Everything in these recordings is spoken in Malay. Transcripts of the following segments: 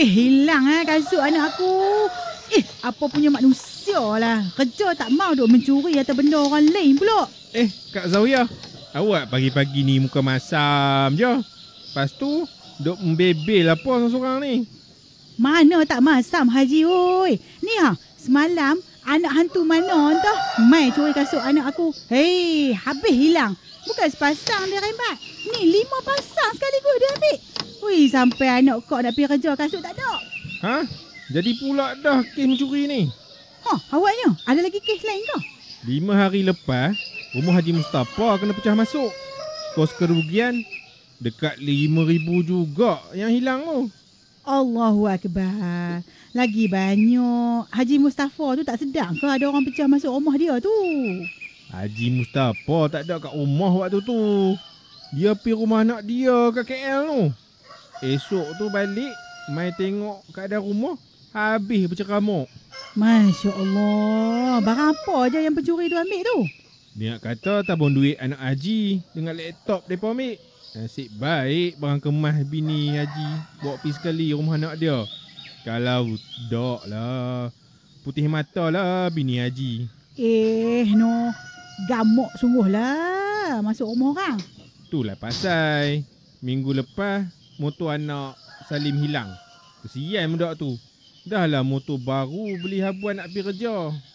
Habis hilang kasut anak aku. Apa punya manusia lah. Kerja tak mau duk mencuri atau benda orang lain pula. Kak Zawiyah, awak pagi-pagi ni muka masam je. Lepas tu, duk membebel apa seorang-seorang ni? Mana tak masam Haji oi. Ni semalam anak hantu mana entah mai curi kasut anak aku. Hei, habis hilang. Bukan sepasang dia rembat. Ni 5 pasang sekaligus dia ambil. Ui, sampai anak kau nak pergi kerja kasut tak ada. Jadi pula dah kes mencuri ni. Awaknya ada lagi kes lain ke? 5 hari lepas, rumah Haji Mustafa kena pecah masuk. Kos kerugian dekat 5,000 juga yang hilang tu. Allahu Akbar. Lagi banyak. Haji Mustafa tu tak sedang ke ada orang pecah masuk rumah dia tu? Haji Mustafa tak ada kat rumah waktu tu. Dia pergi rumah anak dia kat KL tu. Esok tu balik, mai tengok keadaan rumah, habis berceramuk. Masya Allah. Barang apa je yang pencuri tu ambil tu? Dia nak kata tabung duit anak Haji dengan laptop mereka ambil. Nasib baik barang kemas bini Haji bawa pergi sekali rumah anak dia. Kalau tak lah, putih mata lah bini Haji. No. Gamuk sungguh lah masuk rumah orang. Itulah pasal minggu lepas motor anak Salim hilang. Kesian budak tu. Dah lah motor baru beli habuan nak pergi kerja.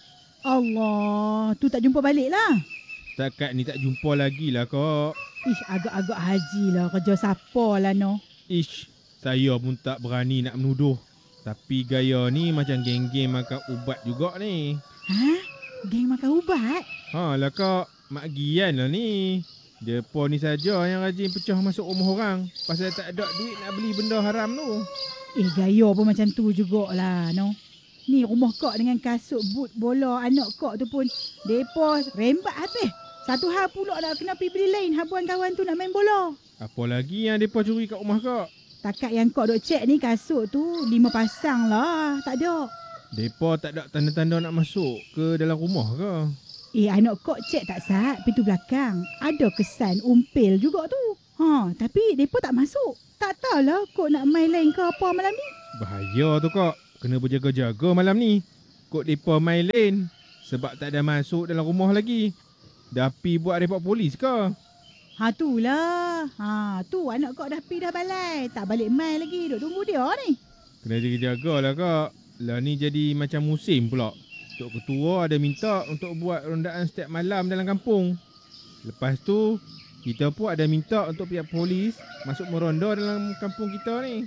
Allah, tu tak jumpa balik lah. Setakat ni tak jumpa lagi lah kak. Agak-agak Haji lah kerja siapa lah no. Saya pun tak berani nak menuduh. Tapi gaya ni macam geng-geng makan ubat juga ni. Geng makan ubat? Lah kak, Mak Gian lah ni. Depa ni saja yang rajin pecah masuk rumah orang pasal tak ada duit nak beli benda haram tu. Gaya pun macam tu jugalah no. Ni rumah kak dengan kasut boot bola anak kak tu pun depa rembat habis. Satu hal pula nak kena pergi beli lain habuan kawan tu nak main bola. Apa lagi yang depa curi kat rumah kak? Takat yang kak duk cek ni kasut tu 5 pasang lah, tak ada. Depa tak ada tanda-tanda nak masuk ke dalam rumah ke? Anak kak cek tak sat pintu belakang. Ada kesan umpil juga tu. Tapi depa tak masuk. Tak tahulah kok nak main lain ke apa malam ni. Bahaya tu kak. Kena berjaga-jaga malam ni. Kok depa main lain sebab tak ada masuk dalam rumah lagi. Dah pi buat report polis ke? Itulah. Tu anak kak dah pi dah balai. Tak balik main lagi. Duk tunggu dia ni. Kena jaga-jaga lah kak. Lah ni jadi macam musim pula. Tok Ketua ada minta untuk buat rondaan setiap malam dalam kampung. Lepas tu, kita pun ada minta untuk pihak polis masuk meronda dalam kampung kita ni.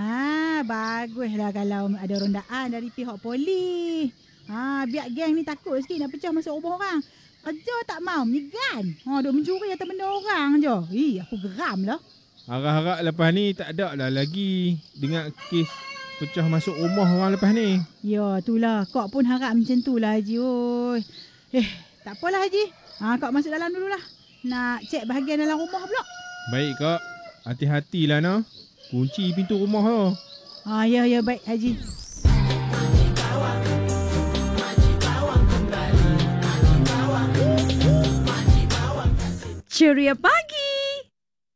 Baguslah kalau ada rondaan dari pihak polis. Biar geng ni takut sikit nak pecah masuk rumah orang. Kerja tak mau, menyegan. Duk mencuri atas benda orang je. Aku geram lah. Harap-harap lepas ni tak ada lah lagi dengar kes pecah masuk rumah orang lepas ni. Ya, itulah. Kak pun harap macam tu lah Haji. Tak apalah Haji. Kak masuk dalam dululah. Nak cek bahagian dalam rumah pula. Baik kak. Hati-hatilah nah. Kunci pintu rumah tu. Ya baik Haji. Ceria Pagi